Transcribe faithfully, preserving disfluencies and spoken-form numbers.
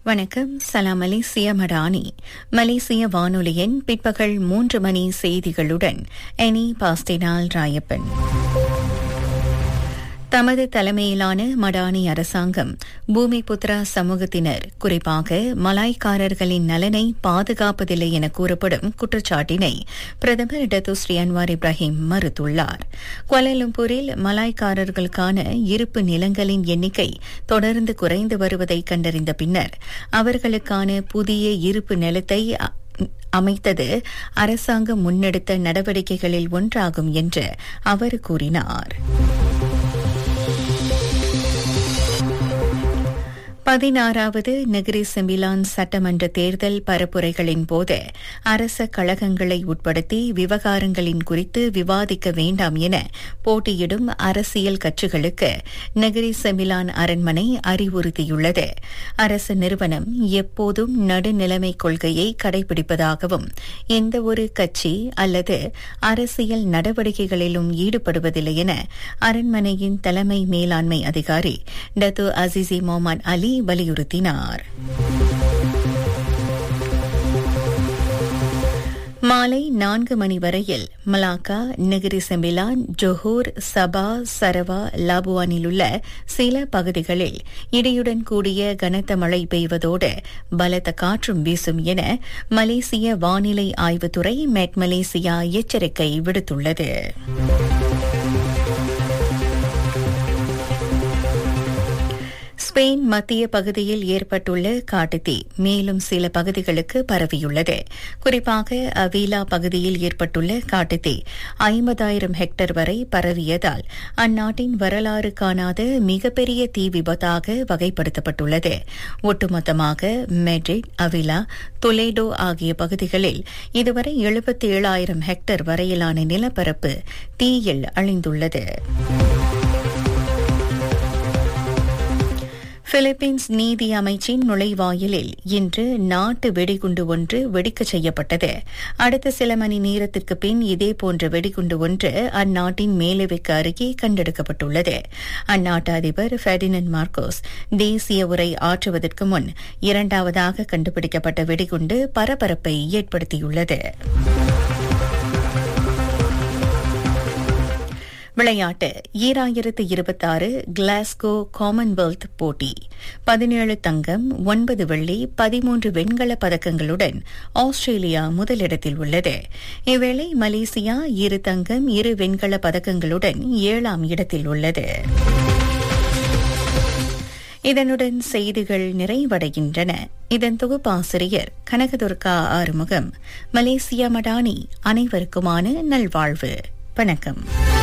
வணக்கம். சலாம் மலேசிய மடானி. மலேசிய வானொலியின் பிற்பகல் மூன்று மணி செய்திகளுடன் எனி பாஸ்டினால் ராயப்பன். தமது தலைமையிலான மடானி அரசாங்கம் பூமிபுத்ரா சமூகத்தினர், குறிப்பாக மலாய்க்காரர்களின் நலனை பாதுகாப்பதில்லை என கூறப்படும் குற்றச்சாட்டினை பிரதமர் டத்துஸ்ரீ அன்வார் இப்ராஹிம் மறுத்துள்ளார். குவாலாலம்பூரில் மலாய்க்காரர்களுக்கான இருப்பு நிலங்களின் எண்ணிக்கை தொடர்ந்து குறைந்து வருவதை கண்டறிந்த பின்னர் அவர்களுக்கான புதிய இருப்பு நிலத்தை அமைத்தது அரசாங்கம் முன்னெடுத்த நடவடிக்கைகளில் ஒன்றாகும் என்று அவர் கூறினார். பதினாறாவது நெகிரி செம்பிலான் சட்டமன்ற தேர்தல் பரப்புரைகளின் போது அரச கழகங்களை உட்படுத்தி விவகாரங்களின் குறித்து விவாதிக்க வேண்டாம் என போட்டியிடும் அரசியல் கட்சிகளுக்கு நெகிரி செம்பிலான் அரண்மனை அறிவுறுத்தியுள்ளது. அரசு நிறுவனம் எப்போதும் நடுநிலைமை கொள்கையை கடைபிடிப்பதாகவும் எந்தவொரு கட்சி அல்லது அரசியல் நடவடிக்கைகளிலும் ஈடுபடுவதில்லை என அரண்மனையின் தலைமை மேலாண்மை அதிகாரி டத்து அசிசி முகமது அலி வலியுறுத்தினார். மாலை நான்கு மணி வரையில் மலாக்கா, நெகிரி செம்பிலான், ஜொஹூர், சபா, சரவா, லாபுவானில் உள்ள சில பகுதிகளில் இடியுடன் கூடிய கனத்த மழை பெய்வதோடு பலத்த காற்றும் வீசும் என மலேசிய வானிலை ஆய்வுத்துறை மெட் மலேசியா எச்சரிக்கை விடுத்துள்ளது. ஸ்பெயின் மத்திய பகுதியில் ஏற்பட்டுள்ள காட்டுத்தீ மேலும் சில பகுதிகளுக்கு பரவியுள்ளது. குறிப்பாக அவீலா பகுதியில் ஏற்பட்டுள்ள காட்டுத்தீ ஐம்பதாயிரம் ஹெக்டேர் வரை பரவியதால் அந்நாட்டின் வரலாறு காணாத மிகப்பெரிய தீ விபத்தாக வகைப்படுத்தப்பட்டுள்ளது. ஒட்டுமொத்தமாக மெட்ரிட், அவிலா, தொலேடோ ஆகிய பகுதிகளில் இதுவரை எழுபத்தி ஏழாயிரம் ஹெக்டேர் வரையிலான நிலப்பரப்பு தீயில் அழிந்துள்ளது. பிலிப்பீன்ஸ் நீதி அமைச்சின் நுழைவாயிலில் இன்று நாட்டு வெடிகுண்டு ஒன்று வெடிக்கச் செய்யப்பட்டது. அடுத்த சில மணி நேரத்திற்கு பின் இதேபோன்ற வெடிகுண்டு ஒன்று அந்நாட்டின் மேலவைக்கு அருகே கண்டெடுக்கப்பட்டுள்ளது. அந்நாட்டு அதிபர் ஃபெர்டினண்ட் மார்கோஸ் தேசிய உரை ஆற்றுவதற்கு முன் இரண்டாவதாக கண்டுபிடிக்கப்பட்ட வெடிகுண்டு பரபரப்பை ஏற்படுத்தியுள்ளது. விளையாட்டு. ஈராயிரத்து இருபத்தாறு கிளாஸ்கோ காமன்வெல்த் போட்டி பதினேழு தங்கம், ஒன்பது வெள்ளி, பதிமூன்று வெண்கல பதக்கங்களுடன் ஆஸ்திரேலியா முதலிடத்தில் உள்ளது. இவ்வேளை மலேசியா இரு தங்கம், இரு வெண்கல பதக்கங்களுடன் ஏழாம் இடத்தில் உள்ளது. இதனுடன் செய்திகள் நிறைவடைகின்றன. இதன் தொகுப்பாசிரியர் கனகதுர்கா ஆறுமுகம். மலேசியா மடானி. அனைவருக்குமான நல்வாழ்வு. வணக்கம்.